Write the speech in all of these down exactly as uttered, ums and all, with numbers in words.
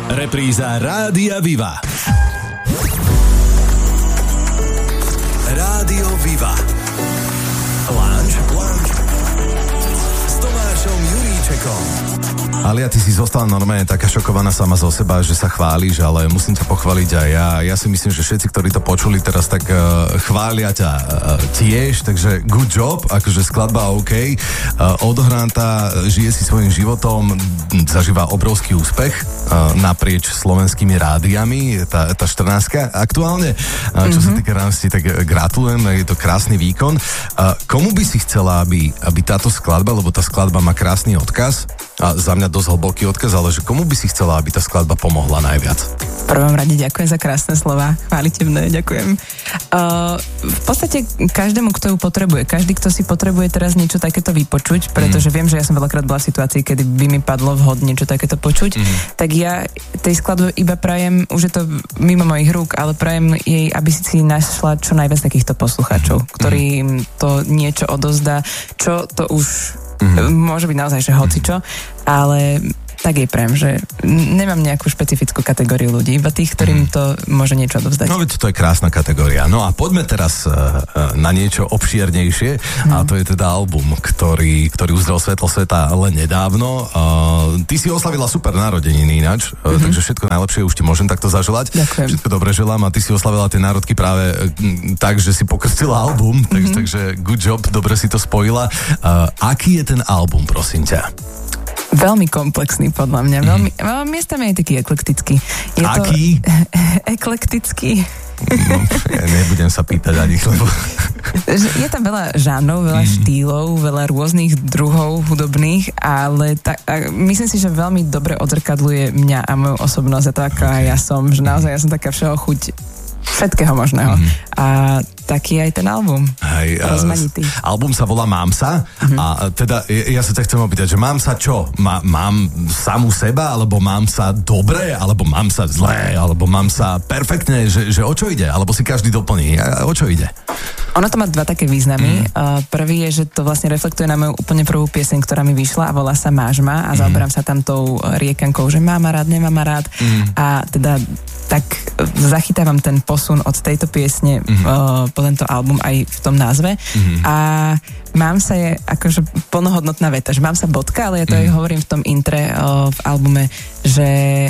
Repríza Rádia Viva. Rádio Viva. Lounge. Lounge. S Tomášom Juríčekom. Alia, ty si zostala normálne taká šokovaná sama zo seba, že sa chváliš, ale musím ťa pochváliť aj ja. Ja si myslím, že všetci, ktorí to počuli teraz, tak uh, chvália ťa uh, tiež, takže good job, akože skladba OK. Uh, odohrantá, žije si svojím životom, zažíva obrovský úspech uh, naprieč slovenskými rádiami, tá, tá štrnástka aktuálne. Uh, čo mm-hmm. sa týka ránosti, tak gratulujem, je to krásny výkon. Uh, komu by si chcela, aby, aby táto skladba, lebo tá skladba má krásny odkaz, a za mňa dosť hlboký odkaz, ale že komu by si chcela, aby tá skladba pomohla najviac? V prvom rade ďakujem za krásne slova, chválitevné, ďakujem. Uh, v podstate každému, kto ju potrebuje, každý, kto si potrebuje teraz niečo takéto vypočuť, pretože mm. viem, že ja som veľakrát bola v situácii, kedy by mi padlo vhod niečo takéto počuť, mm. tak ja tej skladbe iba prajem, už je to mimo mojich rúk, ale prajem jej, aby si našla čo najviac takýchto poslucháčov, ktorým to niečo odozdá, čo to už Mm-hmm. môže byť naozaj, že hocičo, ale tak jej prajem, že nemám nejakú špecifickú kategóriu ľudí, iba tých, ktorým to môže niečo odovzdať. No veď to je krásna kategória. No a poďme teraz uh, na niečo obšiernejšie, mm. a to je teda album, ktorý, ktorý uzrel svetlo sveta len nedávno. Uh, ty si oslavila super narodeniny ináč, mm-hmm. uh, takže všetko najlepšie už ti môžem takto zaželať. Ďakujem. Všetko dobre želám a ty si oslavila tie národky práve uh, tak, že si pokrstila album, mm-hmm. takže, takže good job, dobre si to spojila. Uh, aký je ten album, prosím ťa? Veľmi komplexný, podľa mňa. Veľmi, mm. miestami aj taký eklektický. Je Aký? To, eklektický. No, ja nebudem sa pýtať ani, lebo... Je tam veľa žánrov, veľa mm. štýlov, veľa rôznych druhov hudobných, ale ta, myslím si, že veľmi dobre odzrkadluje mňa a moju osobnosť a to, aká okay. ja som, že naozaj ja som taká všeho chuť všetkého možného. Mm. A taký aj ten album. Hej, rozmanitý. Uh, album sa volá Mám sa mm-hmm. a teda ja, ja sa ťa chcem opýtať, že mám sa čo? Má, mám samú seba, alebo mám sa dobre, alebo mám sa zlé, alebo mám sa perfektne, že, že o čo ide? Alebo si každý doplní. A o čo ide? Ono to má dva také významy. Mm. Uh, prvý je, že to vlastne reflektuje na moju úplne prvú pieseň, ktorá mi vyšla a volá sa Máš ma a mm. zaoberám sa tam tou riekankou, že mám ma rád, nemám ma rád mm. a teda tak zachytávam ten posun od tejto piesne mm. uh, po tento album aj v tom názve mm. a mám sa je akože plnohodnotná veta, že mám sa bodka, ale ja to mm. aj hovorím v tom intre uh, v albume, že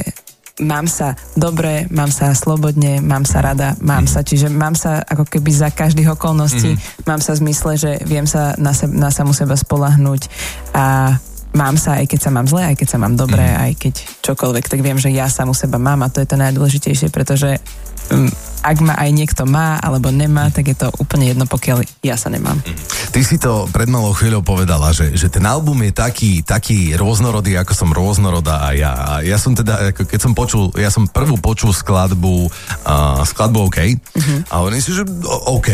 mám sa dobre, mám sa slobodne, mám sa rada, mám mm. sa, čiže mám sa ako keby za každých okolností, mm. mám sa v zmysle, že viem sa na, seb- na samu seba spoľahnúť a mám sa, aj keď sa mám zle, aj keď sa mám dobre, mm. aj keď čokoľvek, tak viem, že ja samu seba mám a to je to najdôležitejšie, pretože um, ak ma aj niekto má alebo nemá, tak je to úplne jedno, pokiaľ ja sa nemám. Ty si to pred malou chvíľou povedala, že, že ten album je taký, taký rôznorodý, ako som rôznorodá aj ja. A ja som teda, keď som počul, ja som prvú počul skladbu, uh, skladbu OK, uh-huh. a hovorím si, že OK,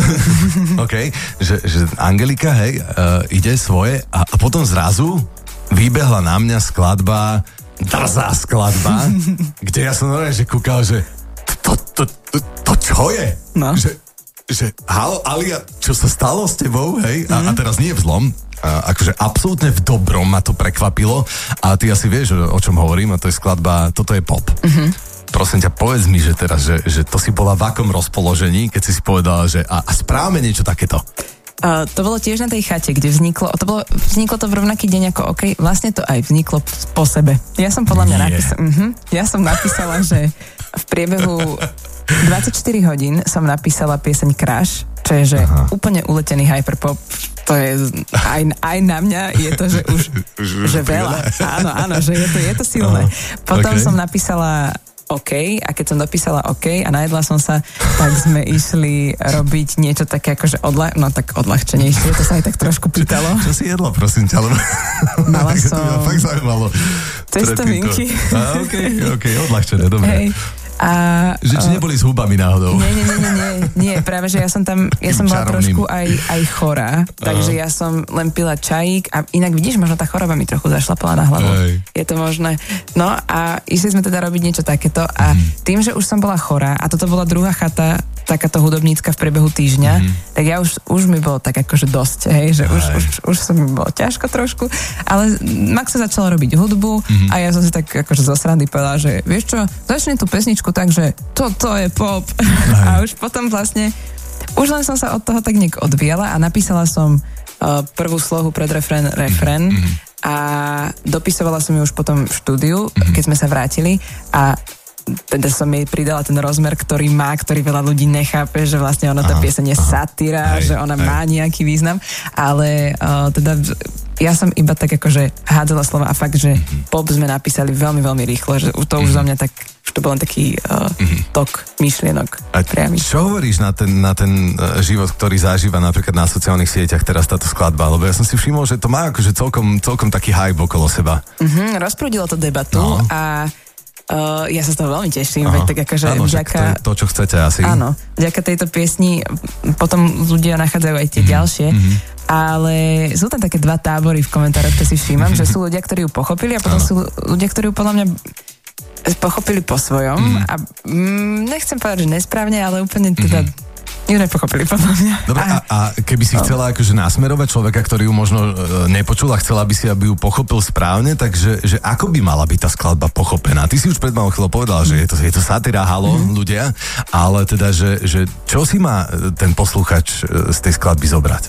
OK, že, že Angelika, hej, uh, ide svoje a, a potom zrazu vybehla na mňa skladba, drzá skladba, kde ja som normálne, že kúkal, že to, to, to, to čo je? No. Že, že halo, Alia, čo sa stalo s tebou, hej? A, mm. a teraz nie v zlom, a, akože absolútne v dobrom ma to prekvapilo a ty asi vieš, o čom hovorím, a to je skladba, toto je pop. Mm-hmm. Prosím ťa, povedz mi, že teraz, že, že to si bola v akom rozpoložení, keď si si povedala, že a, a správame niečo takéto. Uh, to bolo tiež na tej chate, kde vzniklo, to bolo, vzniklo to v rovnaký deň ako OK, vlastne to aj vzniklo po sebe. Ja som podľa mňa napísala, uh-huh, ja som napísala, že v priebehu dvadsaťštyri hodín som napísala pieseň Crash, čo je, že Aha. úplne uletený hyperpop. To je aj, aj na mňa je to, že už, že veľa. Áno, áno, že je to, je to silné. Potom okay. som napísala OK, a keď som dopísala OK a najedla som sa, tak sme išli robiť niečo také akože odla... no tak odľahčenejšie, to sa aj tak trošku pýtalo. Čo si jedla, prosím ťa? Mala som... To ma fakt zaujímalo. Cestovinky. A OK, OK, odľahčené, dobre. Hej. A, že či neboli s húbami náhodou. Nie, nie, nie, nie, nie, nie, práve, že ja som tam, ja som bola trošku aj, aj chorá, takže ja som len pila čajík a inak vidíš, možno tá choroba mi trochu zašlapala na hlavu. Hej. Je to možné. No a išli sme teda robiť niečo takéto a mm. tým, že už som bola chorá a toto bola druhá chata takáto hudobnícka v priebehu týždňa, mm-hmm. tak ja už, už mi bolo tak akože dosť, hej, že už, už, už som mi bolo ťažko trošku, ale Max sa začala robiť hudbu mm-hmm. a ja som si tak akože zo srandy povedala, že vieš čo, začni tú pesničku tak, že to, to je pop. Aj. A už potom vlastne, už len som sa od toho tak nejak odvíjala a napísala som uh, prvú slohu pred refrén, refrén mm-hmm. a dopisovala som ju už potom v štúdiu, mm-hmm. keď sme sa vrátili a teda som jej pridala ten rozmer, ktorý má, ktorý veľa ľudí nechápe, že vlastne ona tá pieseň je satíra, že ona aj. má nejaký význam, ale uh, teda ja som iba tak akože hádzala slova a fakt, že mm-hmm. pop sme napísali veľmi, veľmi rýchlo, že to mm-hmm. už zo mňa tak, už to bol len taký uh, mm-hmm. tok myšlienok. A priamy. Čo hovoríš na ten, na ten uh, život, ktorý zažíva napríklad na sociálnych sieťach teraz táto skladba? Lebo ja som si všimol, že to má akože celkom, celkom taký hype okolo seba. Mm-hmm, rozprúdilo to debatu no. a Uh, ja sa z toho veľmi teším, veď tak akože áno, vďaka... to, to, čo chcete asi. Áno, vďaka tejto piesni potom ľudia nachádzajú aj tie mm-hmm. ďalšie, mm-hmm. ale sú tam také dva tábory v komentároch, ktoré si všímam, že sú ľudia, ktorí ju pochopili a potom áno. sú ľudia, ktorí ju podľa mňa pochopili po svojom mm. a mm, nechcem povedať, že nesprávne, ale úplne teda mm-hmm. ju nepochopili podľa mňa. Dobre, a, a keby si chcela akože nasmerovať človeka, ktorý ju možno e, nepočul a chcela by si, aby ju pochopil správne, takže že ako by mala byť tá skladba pochopená? Ty si už pred malou chvíľou povedala, mm. že je to, je to satíra, halo, mm. ľudia, ale teda, že, že čo si má ten posluchač z tej skladby zobrať?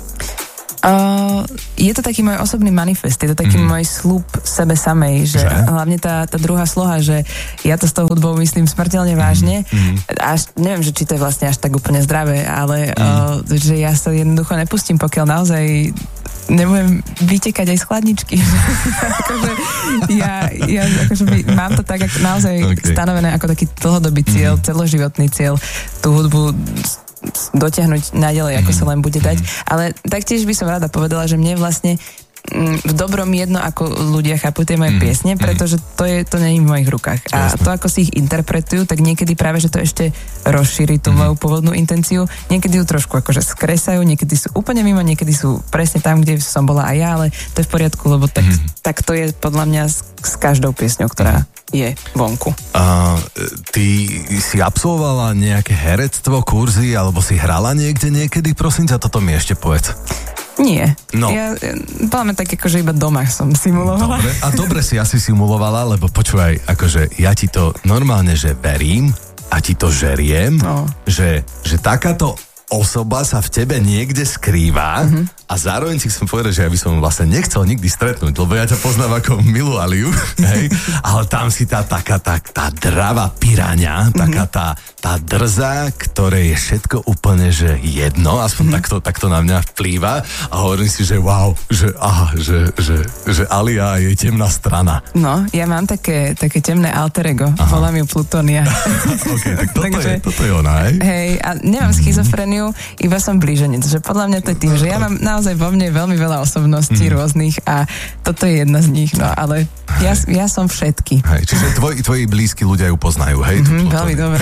Uh, je to taký môj osobný manifest, je to taký mm. môj sľub sebe samej, že, že? hlavne tá, tá druhá sloha, že ja to s tou hudbou myslím smrteľne vážne, mm. až neviem, že či to je vlastne až tak úplne zdravé, ale mm. uh, že ja sa jednoducho nepustím, pokiaľ naozaj nebudem vytekať aj z chladničky. akože, ja, ja akože by, mám to tak ako naozaj okay. stanovené ako taký dlhodobý cieľ, mm. celoživotný cieľ, tú hudbu dotiahnuť naďalej, ako sa len bude dať. Ale taktiež by som rada povedala, že mne vlastne v dobrom jedno, ako ľudia chápu tie moje piesne, pretože to je, to nie je v mojich rukách. A to, ako si ich interpretujú, tak niekedy práve, že to ešte rozšíri tú moju pôvodnú intenciu. Niekedy ju trošku akože skresajú, niekedy sú úplne mimo, niekedy sú presne tam, kde som bola aj ja, ale to je v poriadku, lebo tak, tak to je podľa mňa s, s každou piesňou, ktorá je vonku. Uh, ty si absolvovala nejaké herectvo, kurzy, alebo si hrala niekde niekedy? Prosím ťa, toto mi ešte povedz. Nie. No. Ja, poľa tak, akože iba doma som simulovala. Dobre, a dobre si asi simulovala, lebo počúvaj, akože ja ti to normálne, že verím a ti to žeriem, no. že, že takáto osoba sa v tebe niekde skrýva mm-hmm. a zároveň si chcem povedať, že ja by som vlastne nechcel nikdy stretnúť, lebo ja ťa poznám ako milú Aliu, hej, ale tam si tá taká tá, tá dravá piráňa, mm-hmm. taká tá, tá drza, ktoré je všetko úplne, že jedno, aspoň mm-hmm. takto, takto na mňa vplýva a hovorím si, že wow, že aha, že, že, že Alia je temná strana. No, ja mám také, také temné alter ego, aha. volám ju Plutónia. ok, tak toto, Takže, je, toto je ona, hej? Hej, a nemám mm-hmm. schizofreniu, iba som blíženec, že podľa mňa to je tým, že ja mám naozaj vo mne veľmi veľa osobností mm. rôznych a toto je jedna z nich, no ale ja, ja som všetky. Hej, čiže tvoj, tvoji blízki ľudia ju poznajú, hej? Mm-hmm, veľmi dobre.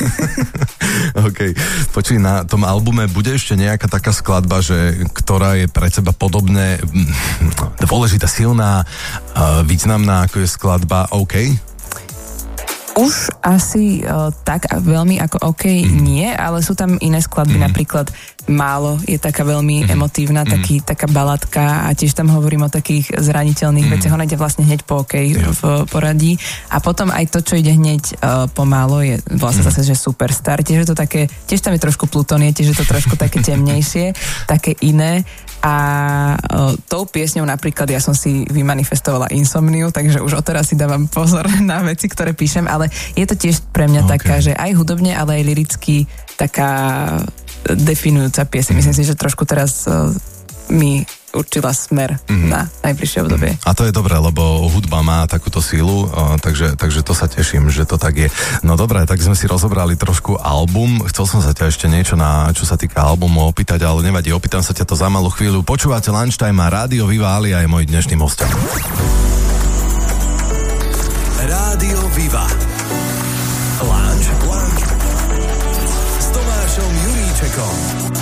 OK, počuj, na tom albume bude ešte nejaká taká skladba, že, ktorá je pre teba podobne dôležitá, silná, významná, ako je skladba OK? Už asi uh, tak veľmi ako OK mm. nie, ale sú tam iné skladby, mm. napríklad Málo je taká veľmi mm. emotívna, mm. taký, taká baladka a tiež tam hovorím o takých zraniteľných mm. veciach, ona ide vlastne hneď po OK jo. v poradí a potom aj to, čo ide hneď uh, po Málo je vlastne mm. zase, že Superstar, tiež je to také, tiež tam je trošku Plutónie, tiež je to trošku také temnejšie, také iné. A o, tou piesňou napríklad ja som si vymanifestovala insomniu, takže už odteraz si dávam pozor na veci, ktoré píšem, ale je to tiež pre mňa okay. taká, že aj hudobne, ale aj liricky taká definujúca pieseň. Myslím si, že trošku teraz o, mi určila smer mm-hmm. na najbližšie obdobie. A to je dobré, lebo hudba má takúto sílu, o, takže, takže to sa teším, že to tak je. No dobré, tak sme si rozobrali trošku album. Chcel som sa ťa ešte niečo na, čo sa týka albumu opýtať, ale nevadí, opýtam sa ťa to za malú chvíľu. Počúvate Lunchtime a Rádio Viva, Alia je môj dnešným hosťom. Rádio Viva. Lunch. Lunch. S Tomášom Juríčekom.